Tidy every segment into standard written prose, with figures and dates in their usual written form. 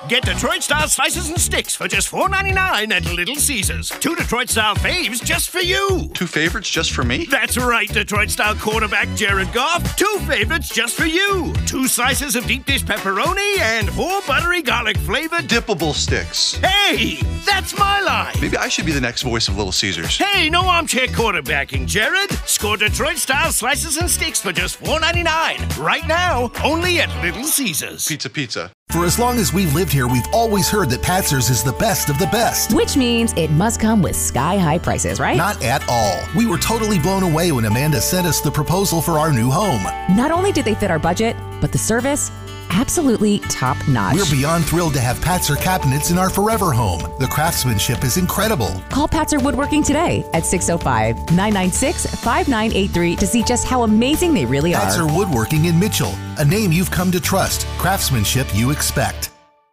Get Detroit-style slices and sticks for just $4.99 at Little Caesars. 2 Detroit-style faves just for you. 2 favorites just for me? That's right, Detroit-style quarterback Jared Goff. 2 favorites just for you. 2 slices of deep dish pepperoni and 4 buttery garlic-flavored dippable sticks. Hey, that's my line. Maybe I should be the next voice of Little Caesars. Hey, no armchair quarterbacking, Jared. Score Detroit-style slices and sticks for just $4.99. Right now, only at Little Caesars. Pizza. For as long as we've lived here, we've always heard that Patzer's is the best of the best. Which means it must come with sky-high prices, right? Not at all. We were totally blown away when Amanda sent us the proposal for our new home. Not only did they fit our budget, but the service, absolutely top-notch. We're beyond thrilled to have Patzer cabinets in our forever home. The craftsmanship is incredible. Call Patzer Woodworking today at 605-996-5983 to see just how amazing they really are. Patzer Woodworking in Mitchell, a name you've come to trust, craftsmanship you expect.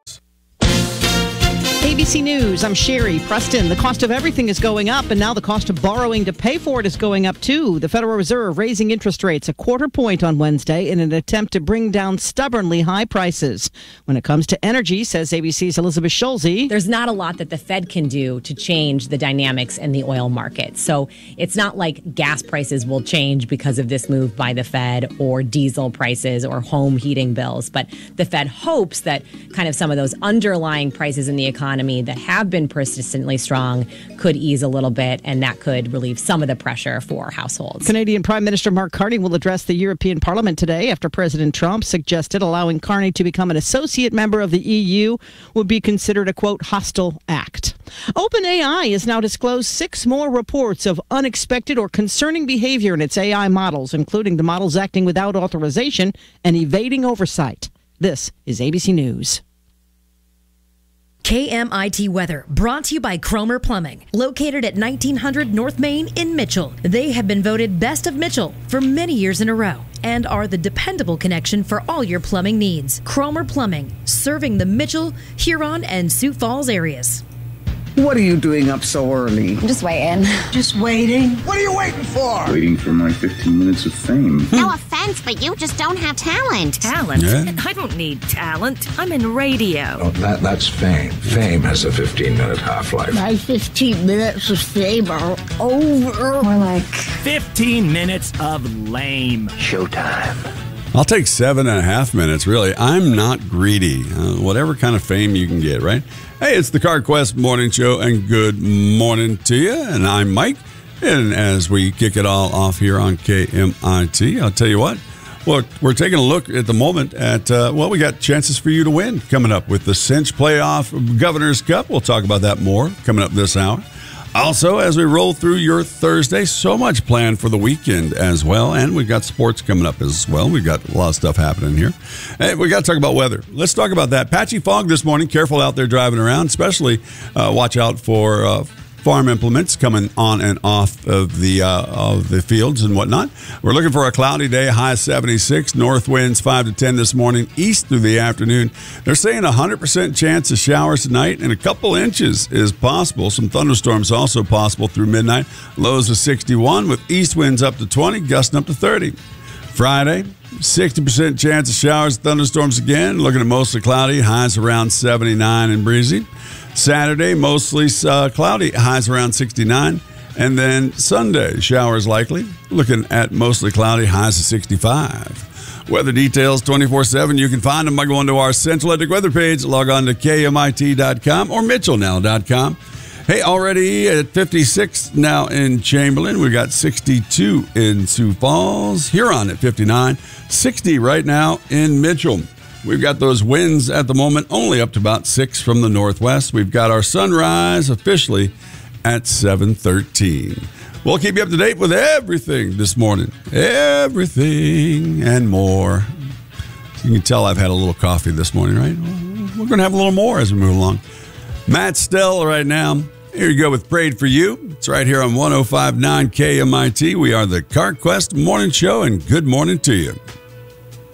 ABC News, I'm Sherry Preston. The cost of everything is going up, and now the cost of borrowing to pay for it is going up, too. The Federal Reserve raising interest rates a 1/4 point on Wednesday in an attempt to bring down stubbornly high prices. When it comes to energy, says ABC's Elizabeth Schulze, there's not a lot that the Fed can do to change the dynamics in the oil market. So it's not like gas prices will change because of this move by the Fed, or diesel prices or home heating bills. But the Fed hopes that kind of some of those underlying prices in the economy that have been persistently strong could ease a little bit, and that could relieve some of the pressure for households. Canadian Prime Minister Mark Carney will address the European Parliament today after President Trump suggested allowing Carney to become an associate member of the EU would be considered a, quote, hostile act. OpenAI has now disclosed 6 more reports of unexpected or concerning behavior in its AI models, including the models acting without authorization and evading oversight. This is ABC News. KMIT weather brought to you by Cromer Plumbing, located at 1900 North Main in Mitchell. They have been voted Best of Mitchell for many years in a row and are the dependable connection for all your plumbing needs. Cromer Plumbing, serving the Mitchell, Huron, and Sioux Falls areas. What are you doing up so early? I'm just waiting. Just waiting? What are you waiting for? Waiting for my 15 minutes of fame. No offense, but you just don't have talent. Talent? Yeah. I don't need talent. I'm in radio. Oh, that's fame. Fame has a 15-minute half-life. My 15 minutes of fame are over. More like 15 minutes of lame. Showtime. I'll take 7.5 minutes, really. I'm not greedy. Whatever kind of fame you can get, right? Hey, it's the CarQuest Morning Show, and good morning to you. And I'm Mike. And as we kick it all off here on KMIT, I'll tell you what. Well, we're taking a look at the moment at, we got chances for you to win coming up with the Cinch Playoff Governor's Cup. We'll talk about that more coming up this hour. Also, as we roll through your Thursday, so much planned for the weekend as well. And we've got sports coming up as well. We've got a lot of stuff happening here. Hey, we got to talk about weather. Let's talk about that. Patchy fog this morning. Careful out there driving around, especially watch out for farm implements coming on and off of the fields and whatnot. We're looking for a cloudy day, high 76, north winds 5 to 10 this morning, east through the afternoon. They're saying 100% chance of showers tonight, and a couple inches is possible. Some thunderstorms also possible through midnight. Lows of 61 with east winds up to 20, gusting up to 30. Friday, 60% chance of showers, thunderstorms again. Looking at mostly cloudy, highs around 79 and breezy. Saturday, mostly cloudy, highs around 69. And then Sunday, showers likely. Looking at mostly cloudy, highs of 65. Weather details 24/7. You can find them by going to our Central Atlantic weather page. Log on to KMIT.com or MitchellNow.com. Hey, already at 56 now in Chamberlain. We've got 62 in Sioux Falls. Huron at 59. 60 right now in Mitchell. We've got those winds at the moment only up to about 6 from the northwest. We've got our sunrise officially at 7:13. We'll keep you up to date with everything this morning. Everything and more. You can tell I've had a little coffee this morning, right? We're going to have a little more as we move along. Matt Stell right now. Here you go with Prayed for You. It's right here on 105.9 KMIT. We are the CarQuest Morning Show, and good morning to you.